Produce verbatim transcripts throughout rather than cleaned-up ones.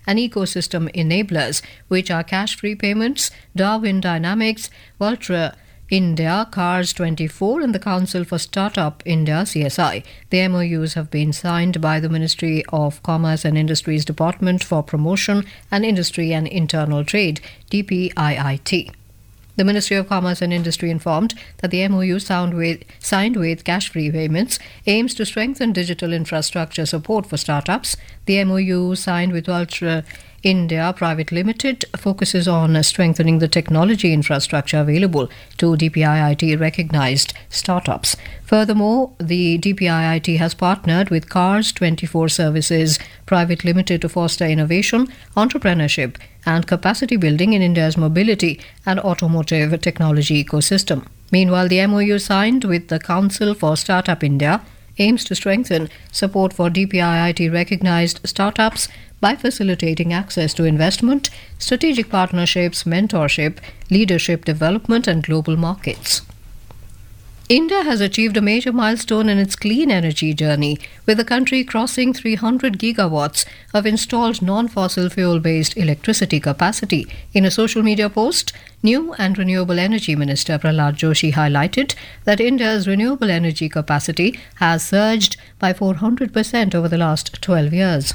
and ecosystem enablers, which are cash-free payments, Darwin Dynamics, Vultra India, Cars twenty-four and the Council for Startup India C S I. The M O Us have been signed by the Ministry of Commerce and Industries Department for Promotion and Industry and Internal Trade, D P I I T. The Ministry of Commerce and Industry informed that the M O U signed with, signed with cash-free payments aims to strengthen digital infrastructure support for startups. The M O U signed with Ultra India Private Limited focuses on strengthening the technology infrastructure available to D P I I T recognized startups. Furthermore, the D P I I T has partnered with Cars twenty-four Services Private Limited to foster innovation, entrepreneurship and capacity building in India's mobility and automotive technology ecosystem. Meanwhile, the M O U signed with the Council for Startup India aims to strengthen support for D P I I T recognized startups by facilitating access to investment, strategic partnerships, mentorship, leadership development and global markets. India has achieved a major milestone in its clean energy journey, with the country crossing three hundred gigawatts of installed non-fossil fuel-based electricity capacity. In a social media post, New and Renewable Energy Minister Prahlad Joshi highlighted that India's renewable energy capacity has surged by four hundred percent over the last twelve years.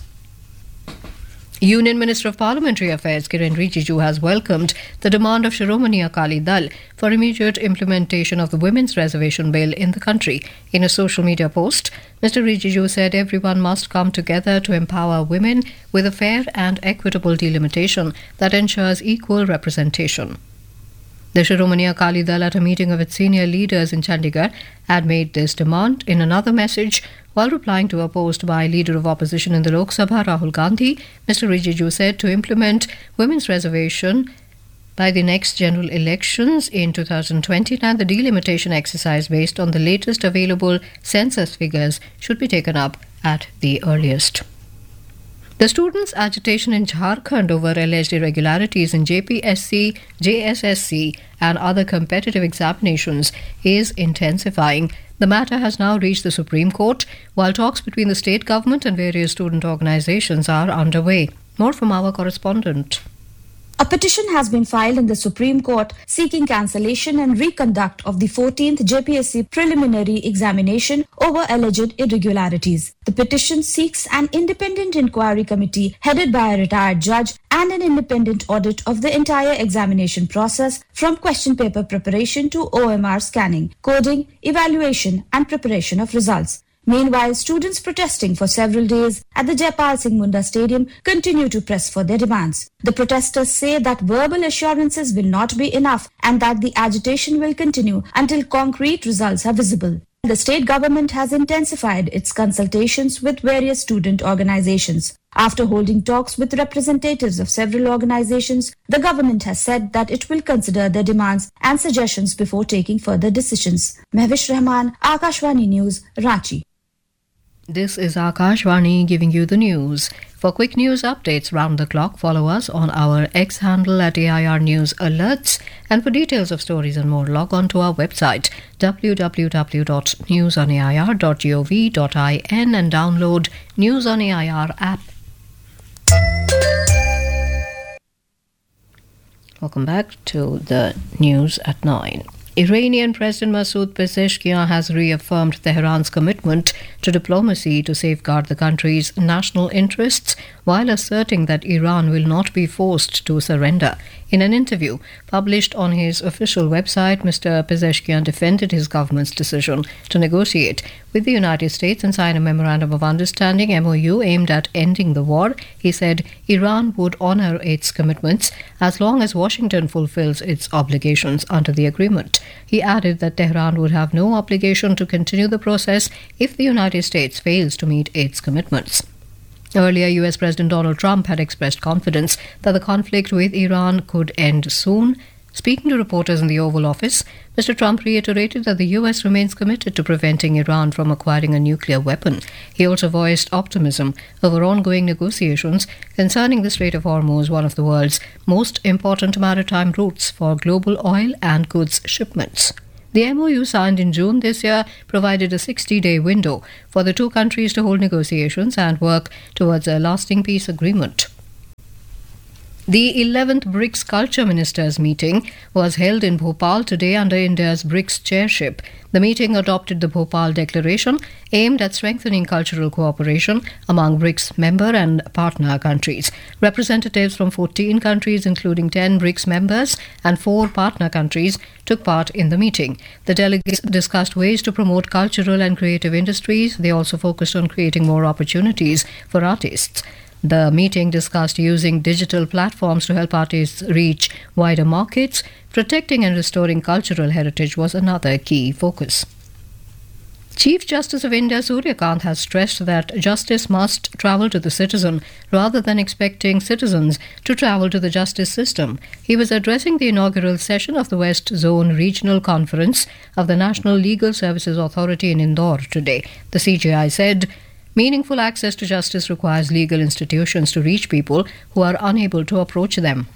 Union Minister of Parliamentary Affairs Kiren Rijiju has welcomed the demand of Shiromani Akali Dal for immediate implementation of the Women's Reservation Bill in the country. In a social media post, Mister Rijiju said everyone must come together to empower women with a fair and equitable delimitation that ensures equal representation. The Shiromani Akali Dal, at a meeting of its senior leaders in Chandigarh, had made this demand in another message. While replying to a post by Leader of Opposition in the Lok Sabha, Rahul Gandhi, Mister Rijiju said to implement women's reservation by the next general elections in two thousand twenty-nine, the delimitation exercise based on the latest available census figures should be taken up at the earliest. The students' agitation in Jharkhand over alleged irregularities in J P S C, J S S C and other competitive examinations is intensifying. The matter has now reached the Supreme Court, while talks between the state government and various student organizations are underway. More from our correspondent. A petition has been filed in the Supreme Court seeking cancellation and reconduct of the fourteenth J P S C preliminary examination over alleged irregularities. The petition seeks an independent inquiry committee headed by a retired judge and an independent audit of the entire examination process, from question paper preparation to O M R scanning, coding, evaluation and preparation of results. Meanwhile, students protesting for several days at the Jaipal Singh Munda Stadium continue to press for their demands. The protesters say that verbal assurances will not be enough and that the agitation will continue until concrete results are visible. The state government has intensified its consultations with various student organizations. After holding talks with representatives of several organizations, the government has said that it will consider their demands and suggestions before taking further decisions. Mehwish Rahman, Akashvani News, Ranchi. This is Akashvani giving you the news. For quick news updates round the clock, follow us on our X handle at A I R News Alerts. And for details of stories and more, log on to our website w w w dot news on a i r dot gov dot in and download News on A I R app. Welcome back to the news at nine. Iranian President Masoud Pezeshkian has reaffirmed Tehran's commitment to diplomacy to safeguard the country's national interests, while asserting that Iran will not be forced to surrender. In an interview published on his official website, Mister Pezeshkian defended his government's decision to negotiate with the United States and sign a Memorandum of Understanding M O U aimed at ending the war. He said Iran would honor its commitments as long as Washington fulfills its obligations under the agreement. He added that Tehran would have no obligation to continue the process if the United States fails to meet its commitments. Earlier, U S President Donald Trump had expressed confidence that the conflict with Iran could end soon. Speaking to reporters in the Oval Office, Mister Trump reiterated that the U S remains committed to preventing Iran from acquiring a nuclear weapon. He also voiced optimism over ongoing negotiations concerning the Strait of Hormuz, one of the world's most important maritime routes for global oil and goods shipments. The M O U signed in June this year provided a sixty-day window for the two countries to hold negotiations and work towards a lasting peace agreement. The eleventh BRICS Culture Ministers meeting was held in Bhopal today under India's BRICS chairship. The meeting adopted the Bhopal Declaration aimed at strengthening cultural cooperation among BRICS member and partner countries. Representatives from fourteen countries, including ten BRICS members and four partner countries, took part in the meeting. The delegates discussed ways to promote cultural and creative industries. They also focused on creating more opportunities for artists. The meeting discussed using digital platforms to help artists reach wider markets. Protecting and restoring cultural heritage was another key focus. Chief Justice of India Surya Kant has stressed that justice must travel to the citizen rather than expecting citizens to travel to the justice system. He was addressing the inaugural session of the West Zone Regional Conference of the National Legal Services Authority in Indore today. The C J I said, meaningful access to justice requires legal institutions to reach people who are unable to approach them.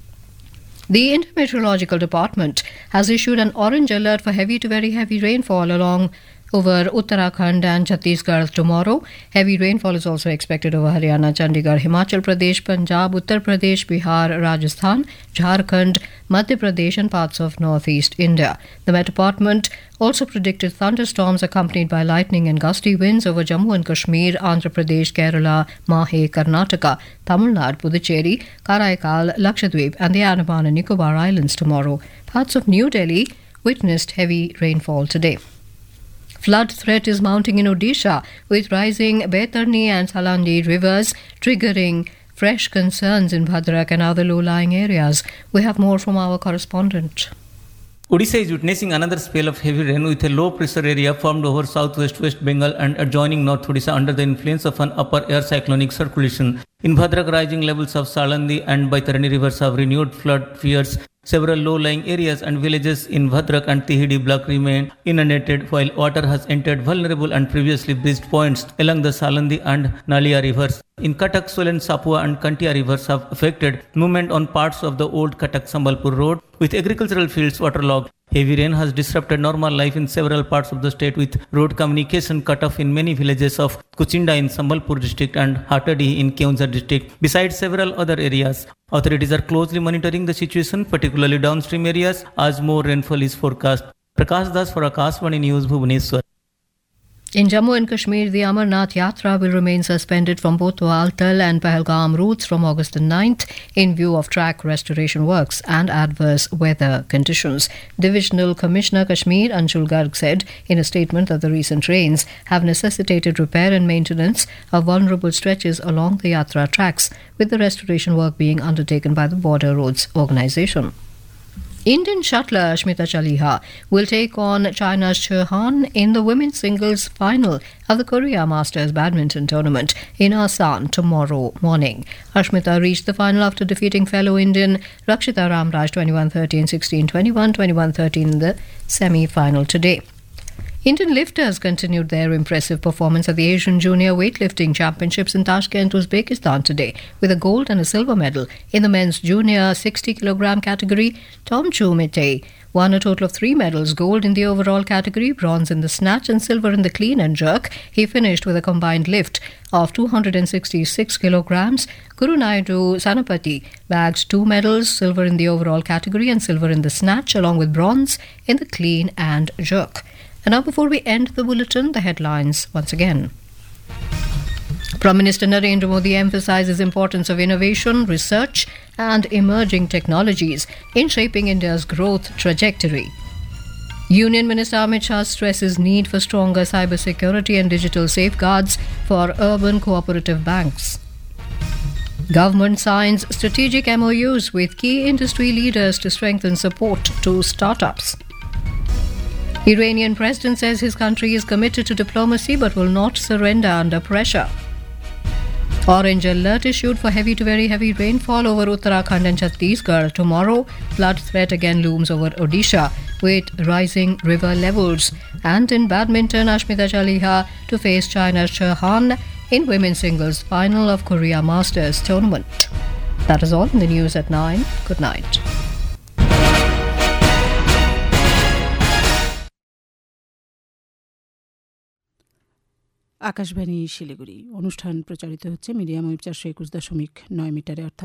The Indian Meteorological Department has issued an orange alert for heavy to very heavy rainfall along over Uttarakhand and Chhattisgarh tomorrow. Heavy rainfall is also expected over Haryana, Chandigarh, Himachal Pradesh, Punjab, Uttar Pradesh, Bihar, Rajasthan, Jharkhand, Madhya Pradesh and parts of northeast India. The Met Department also predicted thunderstorms accompanied by lightning and gusty winds over Jammu and Kashmir, Andhra Pradesh, Kerala, Mahe, Karnataka, Tamil Nadu, Puducherry, Karaikal, Lakshadweep and the Andaman and Nicobar Islands tomorrow. Parts of New Delhi witnessed heavy rainfall today. Flood threat is mounting in Odisha, with rising Baitarni and Salandi rivers triggering fresh concerns in Bhadrak and other low-lying areas. We have more from our correspondent. Odisha is witnessing another spell of heavy rain with a low pressure area formed over southwest West Bengal and adjoining North Odisha under the influence of an upper air cyclonic circulation. In Bhadrak, rising levels of Salandi and Baitarani rivers have renewed flood fears. Several low-lying areas and villages in Bhadrak and Tihidi block remain inundated, while water has entered vulnerable and previously breached points along the Salandi and Nalia rivers. In Cuttack, swollen Sapua and Kantia rivers have affected movement on parts of the old Cuttack-Sambalpur road, with agricultural fields waterlogged. Heavy rain has disrupted normal life in several parts of the state, with road communication cut off in many villages of Kuchinda in Sambalpur district and Hatadi in Keonjhar district, besides several other areas. Authorities are closely monitoring the situation, particularly downstream areas, as more rainfall is forecast. Prakash Das for Akashvani News, Bhubaneswar. In Jammu and Kashmir, the Amarnath Yatra will remain suspended from both Altal and Pahalgam routes from August ninth in view of track restoration works and adverse weather conditions. Divisional Commissioner Kashmir Anshul Garg said in a statement that the recent rains have necessitated repair and maintenance of vulnerable stretches along the Yatra tracks, with the restoration work being undertaken by the Border Roads Organisation. Indian shuttler Ashmita Chaliha will take on China's Che Han in the women's singles final of the Korea Masters badminton tournament in Asan tomorrow morning. Ashmita reached the final after defeating fellow Indian Rakshita Ramraj twenty-one thirteen, sixteen twenty-one, twenty-one thirteen in the semi-final today. Indian lifters continued their impressive performance at the Asian Junior Weightlifting Championships in Tashkent, Uzbekistan today with a gold and a silver medal. In the men's junior sixty kilogram category, Tom Chu Mite won a total of three medals, gold in the overall category, bronze in the snatch and silver in the clean and jerk. He finished with a combined lift of two hundred sixty-six kilograms. Guru Naidu Sanapati bagged two medals, silver in the overall category and silver in the snatch, along with bronze in the clean and jerk. And now, before we end the bulletin, the headlines once again. Prime Minister Narendra Modi emphasizes the importance of innovation, research and emerging technologies in shaping India's growth trajectory. Union Minister Amit Shah stresses need for stronger cybersecurity and digital safeguards for urban cooperative banks. Government signs strategic M O Us with key industry leaders to strengthen support to startups. Iranian president says his country is committed to diplomacy but will not surrender under pressure. Orange alert issued for heavy to very heavy rainfall over Uttarakhand and Chhattisgarh tomorrow. Flood threat again looms over Odisha with rising river levels. And in badminton, Ashmita Chaliha to face China's Che Han in women's singles final of Korea Masters tournament. That is all in the news at nine. Good night. Akashvani Siliguri অনুষ্ঠান প্রচারিত হচ্ছে medium wave চারশো একুশ দশমিক নয় মিটারে অর্থাৎ